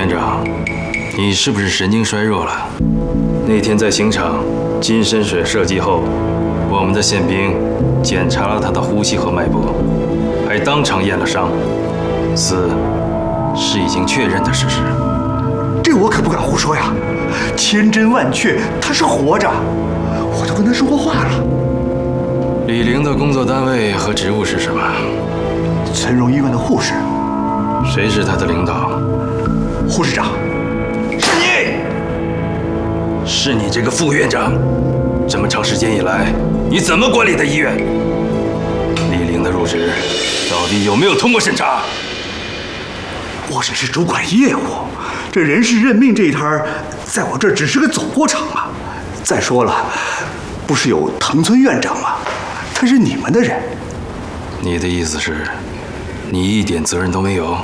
院长，你是不是神经衰弱了？那天在刑场，金深水射击后，我们的宪兵检查了他的呼吸和脉搏，还当场验了伤，死是已经确认的事实。 这我可不敢胡说呀，千真万确，他是活着，我都跟他说过话了。 李玲的工作单位和职务是什么？ 岑荣医院的护士。 谁是他的领导？ 护士长。是你！ 是你这个副院长！这么长时间以来，你怎么管理的医院？李玲的入职到底有没有通过审查？ 我只是主管业务，这人事任命这一摊在我这儿只是个走过场啊。再说了，不是有藤村院长吗？他是你们的人。 你的意思是，你一点责任都没有？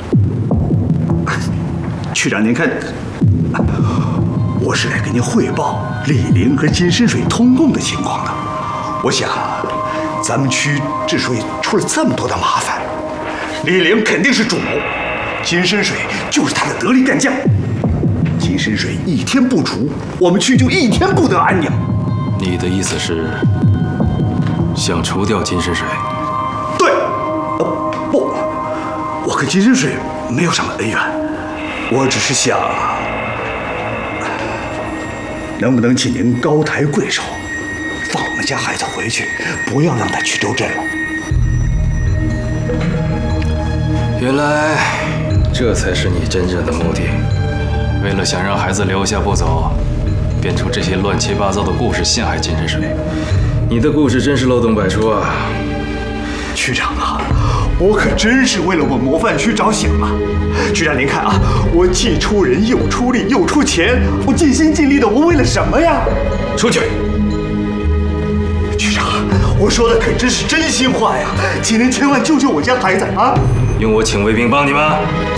区长，您看，我是来给您汇报李玲和金深水通共的情况的。我想，咱们区之所以出了这么多的麻烦，李玲肯定是主谋，金深水就是他的得力干将。金深水一天不除，我们区就一天不得安宁。 你的意思是，想除掉金深水？ 对，不，我跟金深水没有什么恩怨，我只是想，能不能请您高抬贵手，放我们家孩子回去，不要让他去周镇了。 原来，这才是你真正的目的。为了想让孩子留下不走，编出这些乱七八糟的故事陷害金深水，你的故事真是漏洞百出啊！ 区长啊，我可真是为了我模范区着想啊！区长您看啊，我既出人又出力又出钱，我尽心尽力的，我为了什么呀？ 出去！ 区长，我说的可真是真心话呀，请您千万救救我家孩子啊！ 用我请卫兵帮你吗？